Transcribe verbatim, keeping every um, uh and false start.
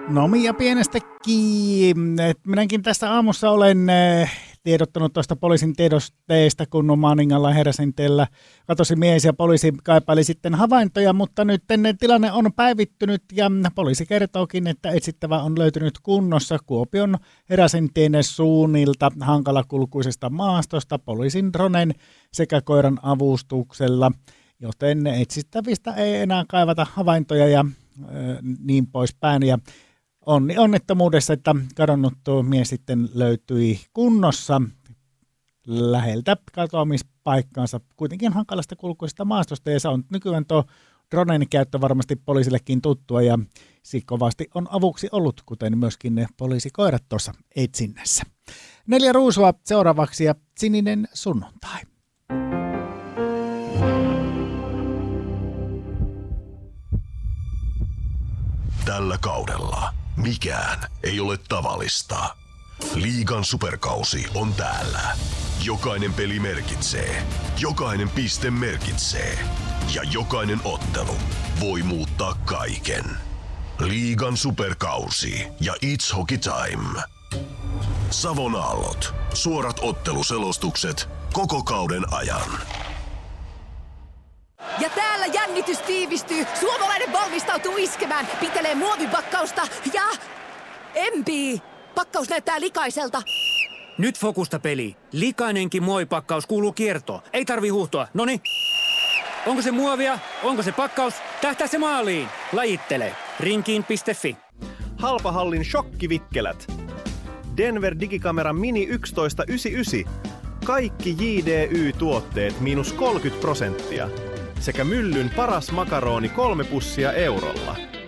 No ja pienestäkin. Minäkin tässä aamussa olen tiedottanut tuosta poliisin tiedosteesta, kun Maaningalla Heräsenteellä katosi mies ja poliisi kaipaili sitten havaintoja, mutta nyt tilanne on päivittynyt ja poliisi kertookin, että etsittävä on löytynyt kunnossa Kuopion Heräsenteen suunnilta hankalakulkuisesta maastosta poliisin dronen sekä koiran avustuksella, joten etsittävistä ei enää kaivata havaintoja ja äh, niin poispäin. Ja onni onnettomuudessa, että kadonnut mies sitten löytyi kunnossa läheltä katoamispaikkaansa kuitenkin hankalasta kulkuisesta maastosta, ja se on nykyään tuo dronen käyttö varmasti poliisillekin tuttua, ja se kovasti on avuksi ollut, kuten myöskin ne poliisikoirat tuossa etsinnässä. Neljä ruusua seuraavaksi ja sininen sunnuntai. Tällä kaudella mikään ei ole tavallista. Liigan superkausi on täällä. Jokainen peli merkitsee, jokainen piste merkitsee ja jokainen ottelu voi muuttaa kaiken. Liigan superkausi ja It's Hockey Time. Savon aallot, suorat otteluselostukset koko kauden ajan. Ja täällä jännitys tiivistyy. Suomalainen valmistautuu iskemään. Pitelee muovipakkausta ja empii. Pakkaus näyttää likaiselta. Nyt fokusta peli. Likainenkin muovipakkaus kuuluu kiertoon. Ei tarvi huuhtoa. Noni. Onko se muovia? Onko se pakkaus? Tähtää se maaliin. Lajittele. Rinkiin piste fi. Halpahallin shokkivikkelät. Denver Digikamera Mini yksitoista yhdeksänkymmentäyhdeksän. Kaikki J D Y-tuotteet miinus kolmekymmentä prosenttia. Sekä Myllyn paras makaroni kolme pussia eurolla.